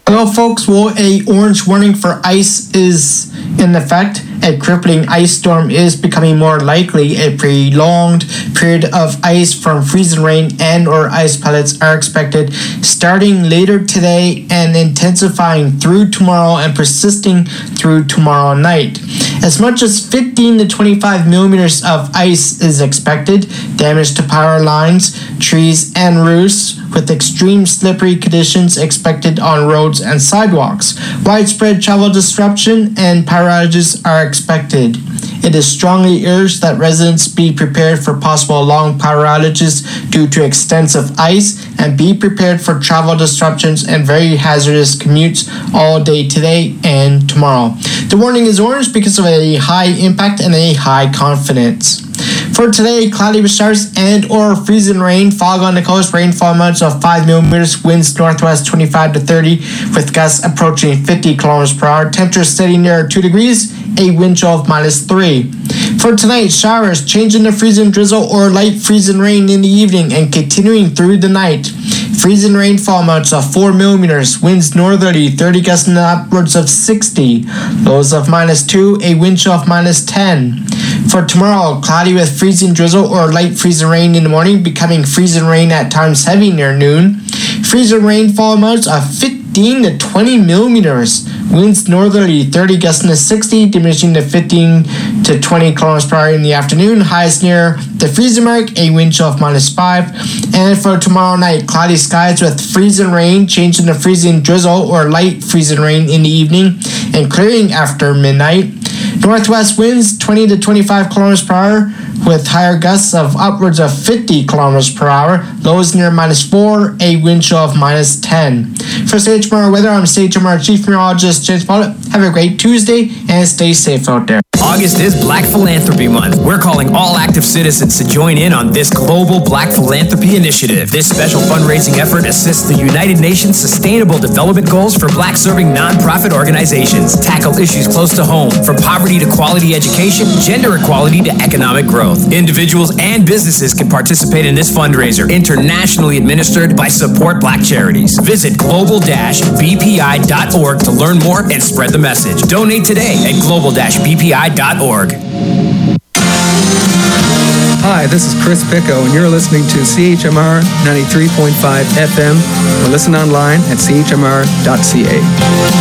Hello folks, well, a orange warning for ice is in effect. A crippling ice storm is becoming more likely. A prolonged period of ice from freezing rain and or ice pellets are expected starting later today and intensifying through tomorrow and persisting through tomorrow night. As much as 15 to 25 millimeters of ice is expected. Damage to power lines, trees, and roofs, with extreme slippery conditions expected on roads and sidewalks. Widespread travel disruption and power outages are expected. It is strongly urged that residents be prepared for possible long power outages due to extensive ice and be prepared for travel disruptions and very hazardous commutes all day today and tomorrow. The warning is orange because of a high impact and a high confidence. For today, cloudy with showers and or freezing rain, fog on the coast, rainfall amounts of 5 millimeters, winds northwest 25 to 30, with gusts approaching 50 kilometers per hour, temperature steady near 2 degrees, a wind chill of -3. For tonight, showers, changing to freezing drizzle or light freezing rain in the evening and continuing through the night. Freezing rainfall amounts of 4 millimeters, winds northerly, 30 gusts in upwards of 60, lows of -2, a wind chill of -10. For tomorrow, cloudy with freezing drizzle or light freezing rain in the morning, becoming freezing rain at times heavy near noon. Freezing rainfall amounts of 15 to 20 millimeters. Winds northerly, 30 gusts in the 60, diminishing to 15 to 20 kilometers per hour in the afternoon. Highs near the freezing mark, a wind chill of -5. And for tomorrow night, cloudy skies with freezing rain, changing to freezing drizzle or light freezing rain in the evening, and clearing after midnight. Northwest winds 20 to 25 kilometers per hour, with higher gusts of upwards of 50 kilometers per hour. Lows near -4, a wind chill of -10. For CHMR Weather, I'm CHMR Chief Meteorologist James Pollitt. Have a great Tuesday and stay safe out there. August is Black Philanthropy Month. We're calling all active citizens to join in on this global Black Philanthropy initiative. This special fundraising effort assists the United Nations Sustainable Development Goals for Black-serving nonprofit organizations, tackle issues close to home, from poverty to quality education, gender equality to economic growth. Individuals and businesses can participate in this fundraiser, internationally administered by Support Black Charities. Visit global-bpi.org to learn more and spread the message. Donate today at global-bpi.org. Hi, this is Chris Picco, and you're listening to CHMR 93.5 FM, or listen online at chmr.ca.